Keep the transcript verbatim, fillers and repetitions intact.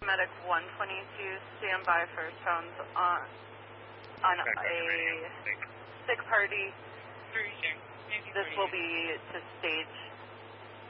Medic one twenty-two, stand by for sounds on, on a sick party. This will be to stage